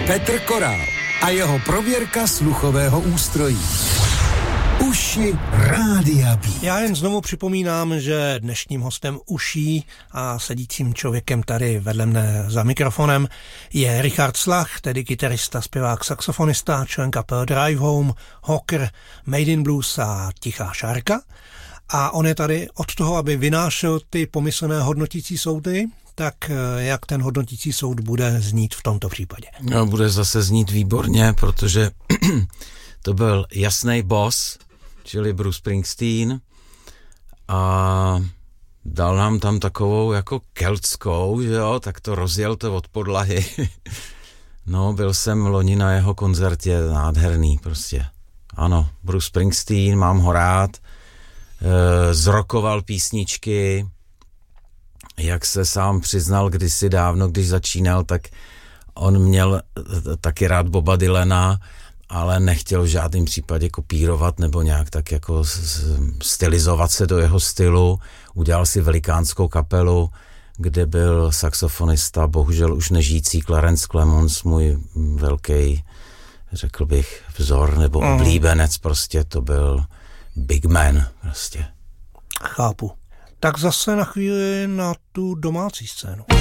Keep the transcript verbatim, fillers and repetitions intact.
Petr Korál a jeho prověrka sluchového ústrojí. Uši Rádia Beat. Já jen znovu připomínám, že dnešním hostem uší a sedícím člověkem tady vedle mne za mikrofonem je Richard Slach, tedy kytarista, zpěvák, saxofonista, člen kapel Drive Home, Hawker, Made in Blues a Tichá šárka. A on je tady od toho, aby vynášel ty pomyslné hodnotící soudy. Tak jak ten hodnotící soud bude znít v tomto případě? No, bude zase znít výborně, protože to byl jasný boss, čili Bruce Springsteen, a dal nám tam takovou jako keltskou, že jo, tak to rozjel to od podlahy. No, byl jsem loni na jeho koncertě, nádherný prostě. Ano, Bruce Springsteen, mám ho rád, e, zrokoval písničky, jak se sám přiznal kdysi dávno, když začínal, tak on měl taky rád Boba Dylana, ale nechtěl v žádném případě kopírovat nebo nějak tak jako stylizovat se do jeho stylu. Udělal si velikánskou kapelu, kde byl saxofonista, bohužel už nežijící Clarence Clemons, můj velký, řekl bych, vzor nebo mm. oblíbenec, prostě to byl big man prostě. Chápu. Tak zase na chvíli na tu domácí scénu.